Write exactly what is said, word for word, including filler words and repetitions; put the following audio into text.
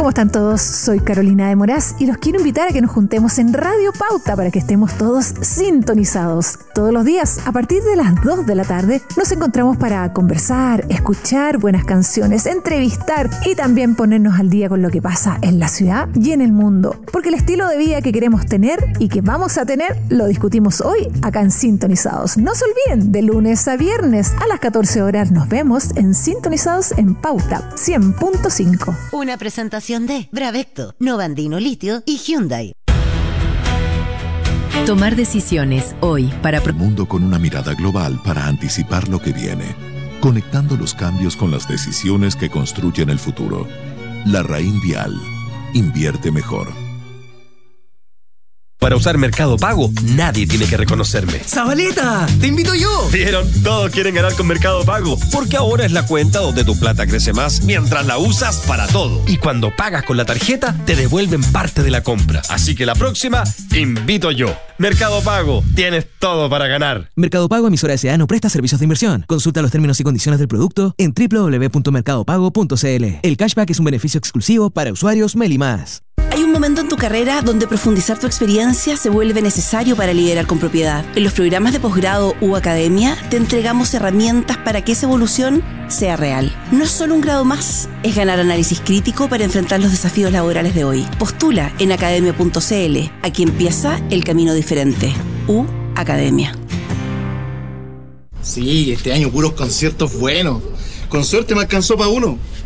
¿Cómo están todos? Soy Carolina de Moraz y los quiero invitar a que nos juntemos en Radio Pauta para que estemos todos sintonizados. Todos los días, a partir de las dos de la tarde, nos encontramos para conversar, escuchar buenas canciones, entrevistar y también ponernos al día con lo que pasa en la ciudad y en el mundo. Porque el estilo de vida que queremos tener y que vamos a tener, lo discutimos hoy acá en Sintonizados. No se olviden, de lunes a viernes a las catorce horas nos vemos en Sintonizados en Pauta cien punto cinco. Una presentación de Bravecto, Novandino Litio y Hyundai. Tomar decisiones hoy para... El mundo con una mirada global para anticipar lo que viene, conectando los cambios con las decisiones que construyen el futuro. Larraín Vial. Invierte mejor. Para usar Mercado Pago, nadie tiene que reconocerme. ¡Zabaleta! ¡Te invito yo! ¿Vieron? Todos quieren ganar con Mercado Pago, porque ahora es la cuenta donde tu plata crece más mientras la usas para todo. Y cuando pagas con la tarjeta, te devuelven parte de la compra. Así que la próxima, invito yo. Mercado Pago, tienes todo para ganar. Mercado Pago, emisora S A, no presta servicios de inversión. Consulta los términos y condiciones del producto en doble u doble u doble u punto mercado pago punto c l. El cashback es un beneficio exclusivo para usuarios Meli Más. Hay un momento en tu carrera donde profundizar tu experiencia se vuelve necesario para liderar con propiedad. En los programas de posgrado u academia te entregamos herramientas para que esa evolución sea real. No es solo un grado más, es ganar análisis crítico para enfrentar los desafíos laborales de hoy. Postula en academia punto c l. Aquí empieza el camino diferente. U Academia. Sí, este año puros conciertos buenos. Con suerte me alcanzó para uno.